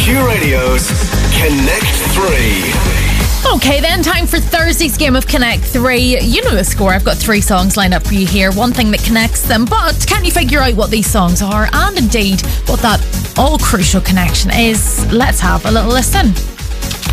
Q Radio's Connect 3. Okay then, time for Thursday's game of Connect 3. You know the score. I've got 3 songs lined up for you here. One thing that connects them, but can you figure out what these songs are and indeed what that all-crucial connection is? Let's have a little listen.